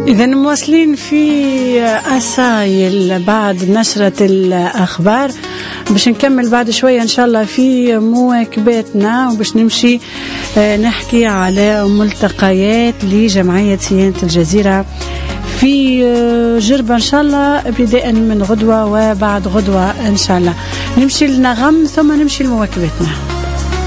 إذا مواصلين في أسايل بعد نشرة الأخبار باش نكمل بعد شوية إن شاء الله في مواكباتنا وباش نمشي نحكي على ملتقيات لجمعية صيانة الجزيرة في جربة إن شاء الله ابتداء من غدوة وبعد غدوة إن شاء الله. نمشي لنغم ثم نمشي لمواكباتنا.